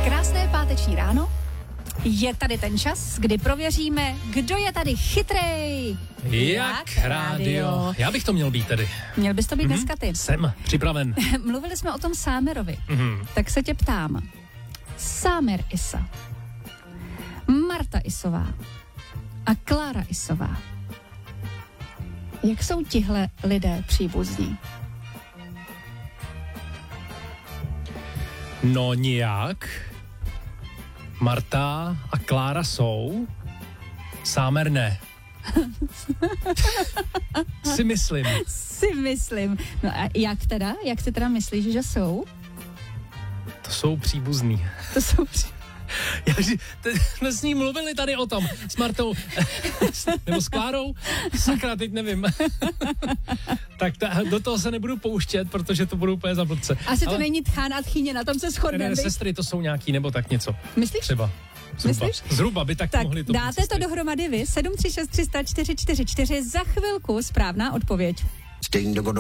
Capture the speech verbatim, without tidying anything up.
Krásné páteční ráno. Je tady ten čas, kdy prověříme, kdo je tady chytrej. Jak rádio. Já bych to měl být tady. Měl bys to být mm-hmm. dneska ty. Jsem připraven. Mluvili jsme o tom Sámerovi. Mm-hmm. Tak se tě ptám. Sámer Isa, Marta Isová a Klára Isová. Jak jsou tihle lidé příbuzní? No nijak. Marta a Klára jsou, Sámer ne. si myslím. Si myslím. No a jak teda? Jak si teda myslíš, že jsou? To jsou příbuzní. To jsou příbuzní. Já, jsme s ní mluvili tady o tom, s Martou, nebo s Klárou, sakra, teď nevím. Tak ta, do toho se nebudu pouštět, protože to budou úplně za blbce. Asi Ale... to není tchán a tchýně, na tom se shodneme. Ne, sestry, to jsou nějaký, nebo tak něco. Myslíš? Třeba. Zhruba. Myslíš? Zhruba by tak, tak mohli to dáte to dohromady vy, sedm tři šest tři sta čtyři čtyři čtyři, za chvilku správná odpověď.